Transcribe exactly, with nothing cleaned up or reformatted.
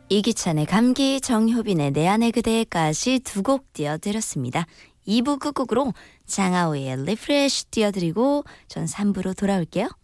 이기찬의 감기, 정효빈의 내 안의 그대까지 두 곡 띄워드렸습니다. 이 부 끝곡으로 장하오의 리프레쉬 띄워드리고 전 삼 부로 돌아올게요.